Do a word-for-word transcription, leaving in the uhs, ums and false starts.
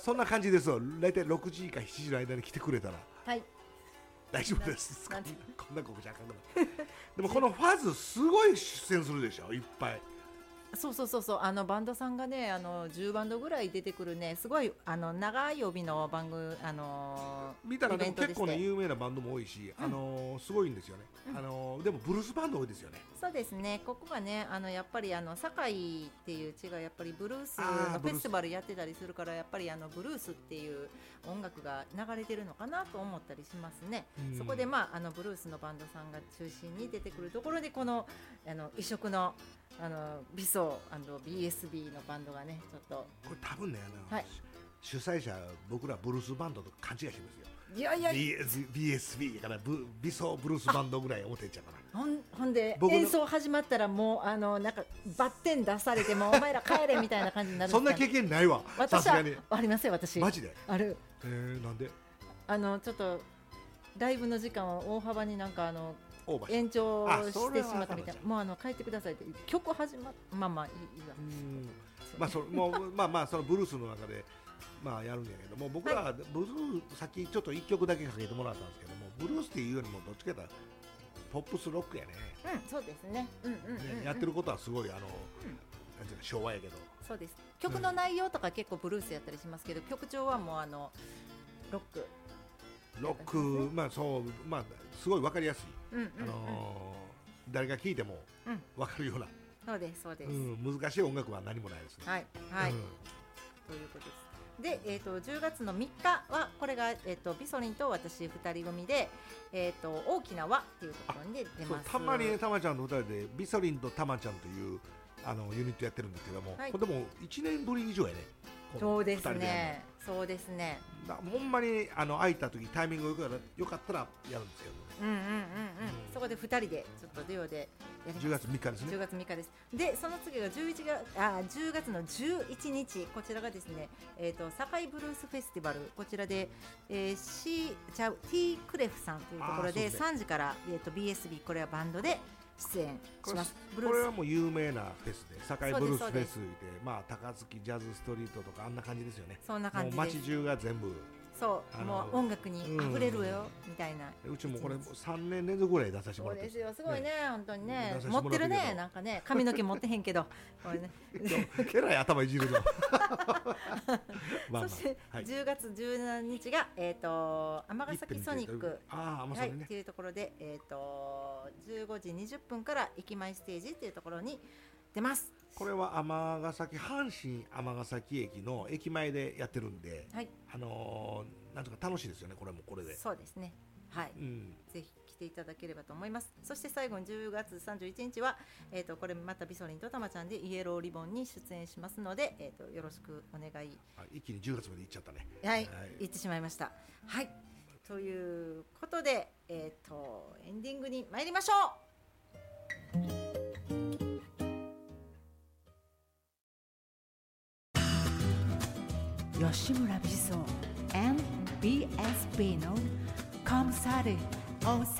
そんな感じですよ。大体ろくじかしちじの間に来てくれたらはい大丈夫です。 なんこんな告知あかんからでもこのファズすごい出演するでしょ、いっぱい。 そうそうそうそう、あのバンドさんがね、あのじゅうバンドぐらい出てくるね、すごいあの長い帯の番組、あのー、 見たらでもイベントでして結構ね有名なバンドも多いし、あのーすごいんですよね、 うんあのーでもブルースバンド多いですよね。 そうですね、ここがね、あのやっぱりあの堺っていう地がやっぱりブルースあーブルースのフェスティバルやってたりするから、やっぱりあのブルースっていう音楽が流れてるのかなと思ったりしますね。 うんそこでまああのブルースのバンドさんが中心に出てくるところで、このあの異色のあのビソー ビーエスビー のバンドがね、ちょっとこれ多分ね、あの、 はい、 主催者僕らブルースバンドと勘違いしてますよ。 いやいやビーエスビーエスビー からブビソーブルースバンドぐらい思ってんちゃうかな。 ほん, ほんで僕の演奏始まったらもうあのなんかバッテン出されてもお前ら帰れみたいな感じになるんですか、ね、 そんな経験ないわ。さ私はすがに。 ありますよ、私マジで。 ある。 えー、なんであのちょっとライブの時間を大幅になんかあのオーバー延長あしてしまったみたいな、もうあの帰ってくださいって曲始まっまあまあいいいいわ。 うんまあそもうまあまあそのブルースの中でまあやるんやけども、僕らはブルースさっきちょっといっきょくだけかけてもらったんですけども、ブルースっていうよりもどっちかというとポップスロックやね。 うん、そうですね。うんうんうん、うんねやってることはすごいあの、うん、なんていうか昭和やけど。 そうです。曲の内容とか結構ブルースやったりしますけど、曲調はもうあのロック。 ロック、まあそうまあすごいわかりやすい。 うんうんうん、 あのー、誰が聴いてもわかるような、うん、 そうですそうです、 うん、難しい音楽は何もないですね。 はいはい、うん、ということです。で、えー、とじゅうがつのみっかはこれが、えー、とビソリンと私ふたり組で、えー、と大きな輪っていうところに出ます。 たまにね、たまちゃんのふたりでビソリンとたまちゃんというあのユニットやってるんですけども、はい、これでもいちねんぶり以上やね。 そうですねそうですね。 だほんまにあの空いた時タイミングよかったらよかったらやるんですよ。 うんうんうんうん、うん、そこでふたりでちょっとデュオでやります。 じゅうがつみっかですね。 じゅうがつみっかです。でその次がじゅういちがつあじゅうがつのじゅういちにち、こちらがですね、えー、と堺ブルースフェスティバル、こちらで、えー、C ちゃう T クレフさんというところでさんじから、えー、と ビーエスビー これはバンドで出演します。 これ、これはもう有名なフェスで堺ブルースフェスで、まあ高槻ジャズストリートとかあんな感じですよね。 そんな感じです。 もう街中が全部そうもう音楽に溢れるよ、うん、みたいな。 うちもこれさんねん連続ぐらい出させてもらって。 そうですよ、すごいね、ね本当にね、持ってるね、なんかね、髪の毛持ってへんけどこれねえらい頭いじるのそして、はい、じゅうがつじゅうしちにちがえっ、ー、と尼崎ソニックあ、ね、 はいっていうところで、えっ、ー、とじゅうごじにじゅっぷんから駅前ステージっていうところに出ます。 これは尼崎阪神尼崎駅の駅前でやってるんで、はい、あのー、なんとか楽しいですよね。これもこれで。 そうですね、はい、うん、ぜひ来ていただければと思います。そして最後にじゅうがつさんじゅういちにちは、えー、とこれまたビソリンとたまちゃんでイエローリボンに出演しますので、えー、とよろしくお願い。 一気にじゅうがつまで行っちゃったね。 はい、はい、行ってしまいました。はい、ということで、えー、とエンディングに参りましょう。吉村ビソ and ビーエスビー のコンサート大